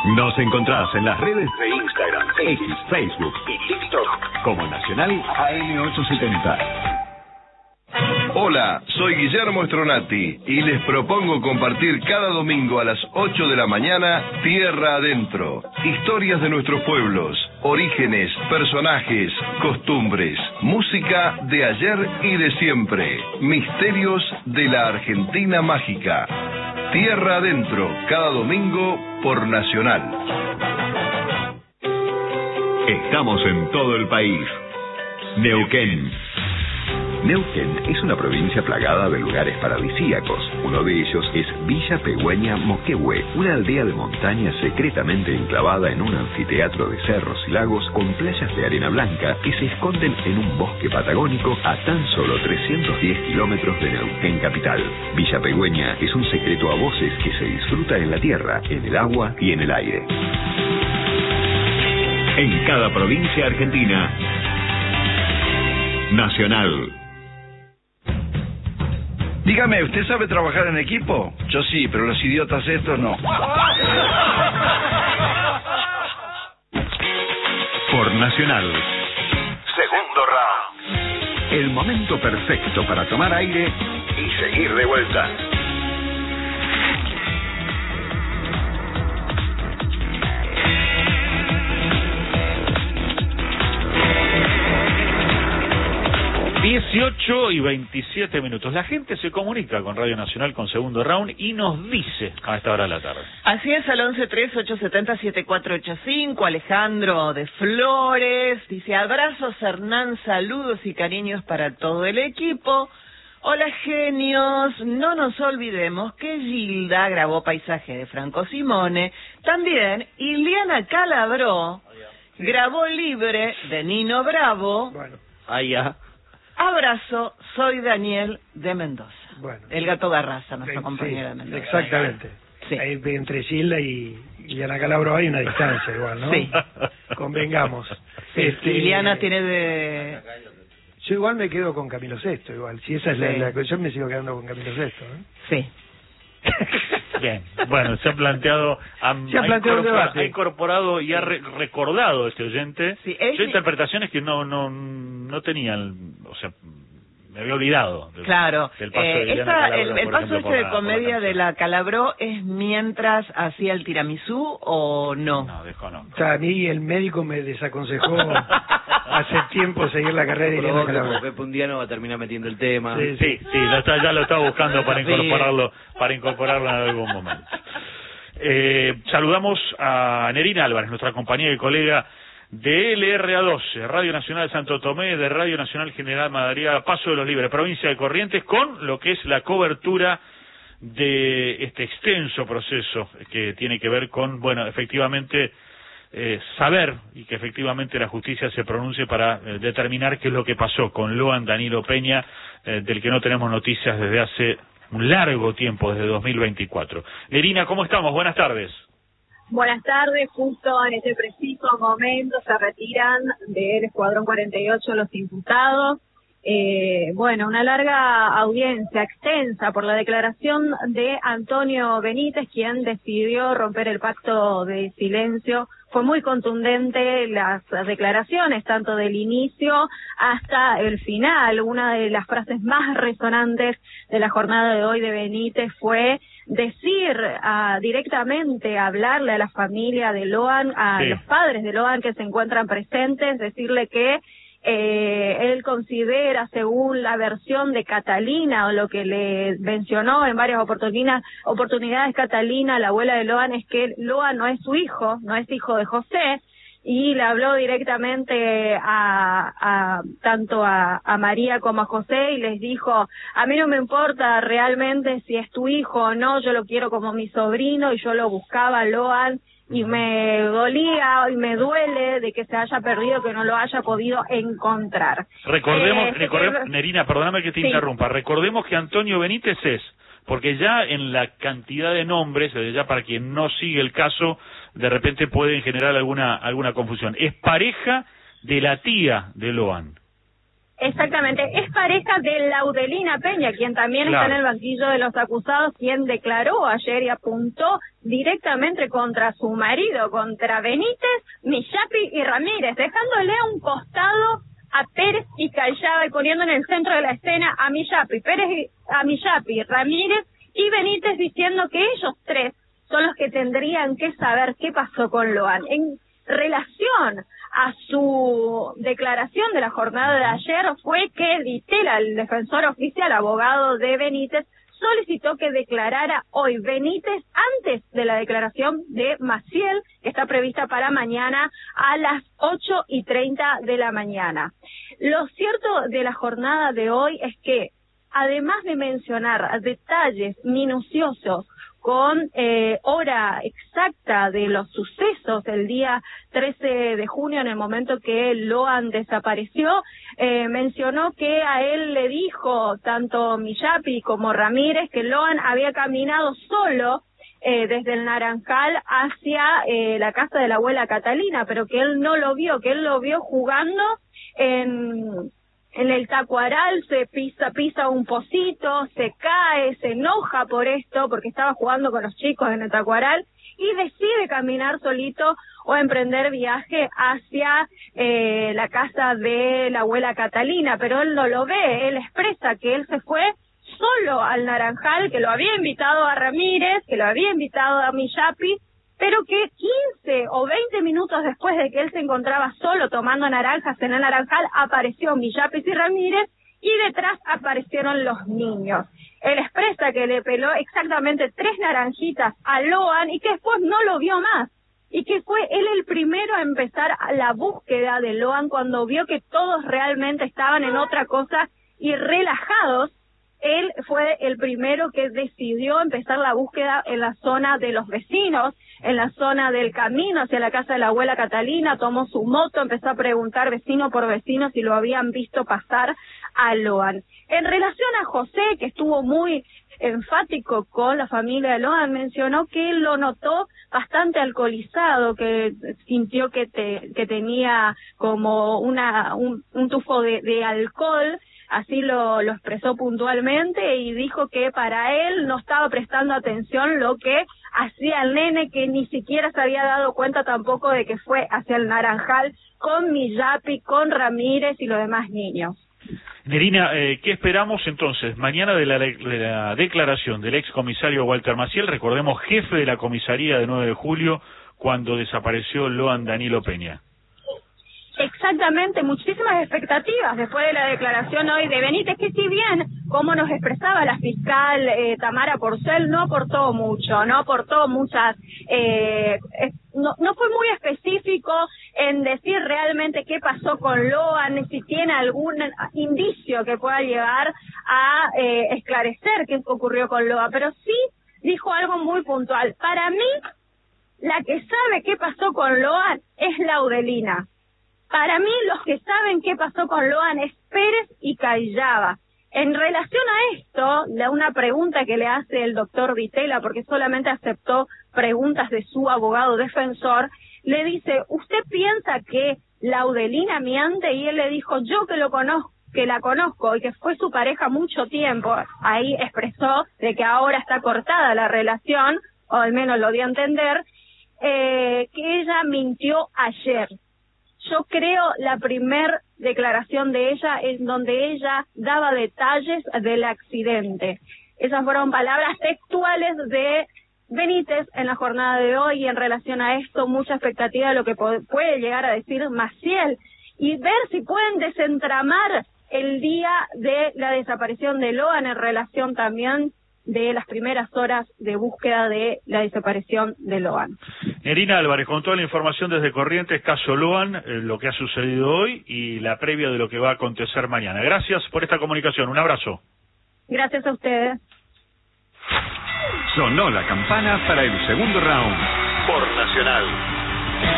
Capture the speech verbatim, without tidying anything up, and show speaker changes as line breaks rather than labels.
Nos encontrás en las redes de Instagram, X, Facebook y TikTok como Nacional A M ochocientos setenta.
Hola, soy Guillermo Stronati y les propongo compartir cada domingo a las ocho de la mañana Tierra Adentro. Historias de nuestros pueblos, orígenes, personajes, costumbres, música de ayer y de siempre, misterios de la Argentina mágica. Tierra Adentro, cada domingo por Nacional.
Estamos en todo el país. Neuquén. Neuquén es una provincia plagada de lugares paradisíacos. Uno de ellos es Villa Pegüeña Moquehue, una aldea de montaña secretamente enclavada en un anfiteatro de cerros y lagos con playas de arena blanca que se esconden en un bosque patagónico a tan solo trescientos diez kilómetros de Neuquén capital. Villa Pegüeña es un secreto a voces que se disfruta en la tierra, en el agua y en el aire. En cada provincia argentina, Nacional.
Dígame, ¿usted sabe trabajar en equipo? Yo sí, pero los idiotas estos no.
Por Nacional. Segundo round. El momento perfecto para tomar aire y seguir de vuelta.
dieciocho y veintisiete minutos. La gente se comunica con Radio Nacional con Segundo Round y nos dice a esta hora de la tarde.
Así es, al once tres ocho siete cero siete cuatro ocho cinco. Alejandro de Flores dice: abrazos Hernán, saludos y cariños para todo el equipo. Hola genios, no nos olvidemos que Gilda grabó Paisaje de Franco Simone. También Iliana Calabró grabó Libre de Nino Bravo.
Bueno.
Ah, ya.
Abrazo, soy Daniel de Mendoza.
Bueno.
El gato Garraza, nuestra
Sí,
compañera de Mendoza.
Exactamente.
Sí.
Ahí, entre Gilda y, y Ana Calabro hay una distancia igual, ¿no?
Sí.
Convengamos.
Sí.
Este,
Liliana tiene de...
Yo igual me quedo con Camilo Sesto, igual. Si esa es
Sí.
la, la... Yo me sigo quedando con Camilo Sesto, ¿eh?
Sí.
Bien, bueno, se ha planteado, ha,
Se ha
ha
planteado un
incorporado,
debate.
ha incorporado y ha re recordado este oyente.
Sí, es...
Yo interpretaciones que no no no tenían, o sea, me había olvidado del,
Claro,
del paso
eh,
de Liliana
esta,
Calabró,
el, el
por
paso
ejemplo,
ese
por
de
la- por la
comedia
canción.
de la Calabró es mientras hacía el tiramisú o no.
No, desconozco.
O sea, a mí el médico me desaconsejó hace tiempo seguir la carrera de Liliana Calabro.
Pepe un día no va a terminar metiendo el tema.
Sí,
Sí, sí, lo está, ya lo está buscando para
Sí.
incorporarlo, para incorporarlo en algún momento. Eh, saludamos a Nerina Álvarez, nuestra compañera y colega de L R A doce, Radio Nacional de Santo Tomé, de Radio Nacional General Madariaga, Paso de los Libres, provincia de Corrientes, con lo que es la cobertura de este extenso proceso que tiene que ver con, bueno, efectivamente, eh, saber y que efectivamente la justicia se pronuncie para eh, determinar qué es lo que pasó con Loan Danilo Peña, eh, del que no tenemos noticias desde hace un largo tiempo, desde dos mil veinticuatro. Nerina, ¿cómo estamos? Buenas tardes.
Buenas tardes, justo en este preciso momento se retiran del Escuadrón cuarenta y ocho los imputados. Eh, bueno, una larga audiencia extensa por la declaración de Antonio Benítez, quien decidió romper el pacto de silencio. Fue muy contundente las declaraciones, tanto del inicio hasta el final. Una de las frases más resonantes de la jornada de hoy de Benítez fue decir uh, directamente, hablarle a la familia de Loan, a
Sí.
los padres de Loan que se encuentran presentes, decirle que eh, él considera, según la versión de Catalina o lo que le mencionó en varias oportunidades, oportunidades Catalina, la abuela de Loan, es que Loan no es su hijo, no es hijo de José, y le habló directamente a, a tanto a, a María como a José y les dijo: a mí no me importa realmente si es tu hijo o no, yo lo quiero como mi sobrino, y yo lo buscaba a Loan y me dolía y me duele de que se haya perdido, que no lo haya podido encontrar.
Recordemos,
Eh,
recordemos
eh,
Nerina, perdóname que te
sí.
interrumpa, recordemos que Antonio Benítez es, porque ya en la cantidad de nombres, ya para quien no sigue el caso, de repente pueden generar alguna alguna confusión, es pareja de la tía de Loan.
Exactamente, es pareja de Laudelina Peña, quien también claro. está en el banquillo de los acusados, quien declaró ayer y apuntó directamente contra su marido, contra Benítez, Millapi y Ramírez, dejándole a un costado a Pérez y Callaba y poniendo en el centro de la escena a Millapi, Pérez, a Millapi, Ramírez y Benítez, diciendo que ellos tres son los que tendrían que saber qué pasó con Loan. En relación a su declaración de la jornada de ayer, fue que Ditela, el defensor oficial, abogado de Benítez, solicitó que declarara hoy Benítez antes de la declaración de Maciel, que está prevista para mañana a las ocho y treinta de la mañana. Lo cierto de la jornada de hoy es que, además de mencionar detalles minuciosos con eh, hora exacta de los sucesos el día trece de junio, en el momento que Loan desapareció, eh, mencionó que a él le dijo tanto Millapi como Ramírez que Loan había caminado solo eh, desde el Naranjal hacia eh, la casa de la abuela Catalina, pero que él no lo vio, que él lo vio jugando en... En el Tacuaral, se pisa, pisa un pocito, se cae, se enoja por esto, porque estaba jugando con los chicos en el Tacuaral, y decide caminar solito o emprender viaje hacia eh, la casa de la abuela Catalina, pero él no lo ve, él expresa que él se fue solo al Naranjal, que lo había invitado a Ramírez, que lo había invitado a Millapi, pero que quince o veinte minutos después de que él se encontraba solo tomando naranjas en el Naranjal, apareció Millapi y Ramírez y detrás aparecieron los niños. Él expresa que le peló exactamente tres naranjitas a Loan y que después no lo vio más. Y que fue él el primero a empezar la búsqueda de Loan cuando vio que todos realmente estaban en otra cosa y relajados. Él fue el primero que decidió empezar la búsqueda en la zona de los vecinos, en la zona del camino hacia la casa de la abuela Catalina, tomó su moto, empezó a preguntar vecino por vecino si lo habían visto pasar a Loan. En relación a José, que estuvo muy enfático con la familia de Loan, mencionó que él lo notó bastante alcoholizado, que sintió que te, que tenía como una un, un tufo de, de alcohol. Así lo, lo expresó puntualmente y dijo que para él no estaba prestando atención lo que hacía el nene, que ni siquiera se había dado cuenta tampoco de que fue hacia el Naranjal con Millapi, con Ramírez y los demás niños.
Nerina, eh, ¿qué esperamos entonces? Mañana de la, de la declaración del excomisario Walter Maciel, recordemos jefe de la comisaría de nueve de julio, cuando desapareció Loan Danilo Peña.
Exactamente, muchísimas expectativas después de la declaración hoy de Benítez, que si bien, como nos expresaba la fiscal eh, Tamara Porcel, no aportó mucho, no aportó muchas, eh, no, no fue muy específico en decir realmente qué pasó con Loan, si tiene algún indicio que pueda llevar a eh, esclarecer qué ocurrió con Loan, pero sí dijo algo muy puntual. Para mí, la que sabe qué pasó con Loan es Laudelina. Para mí, los que saben qué pasó con Loan es Pérez y Callaba. En relación a esto, una pregunta que le hace el doctor Ditela, porque solamente aceptó preguntas de su abogado defensor, le dice, ¿usted piensa que Laudelina miente? Y él le dijo, yo que lo conozco, que la conozco y que fue su pareja mucho tiempo, ahí expresó de que ahora está cortada la relación, o al menos lo dio a entender, eh, que ella mintió ayer. Yo creo la primer declaración de ella en donde ella daba detalles del accidente. Esas fueron palabras textuales de Benítez en la jornada de hoy, y en relación a esto mucha expectativa de lo que puede llegar a decir Maciel y ver si pueden desentramar el día de la desaparición de Loan en relación también de las primeras horas de búsqueda de la desaparición de Loan.
Nerina Álvarez, con toda la información desde Corrientes, caso Loan, eh, lo que ha sucedido hoy y la previa de lo que va a acontecer mañana. Gracias por esta comunicación, un abrazo.
Gracias a ustedes.
Sonó la campana para el segundo round.
Por Nacional.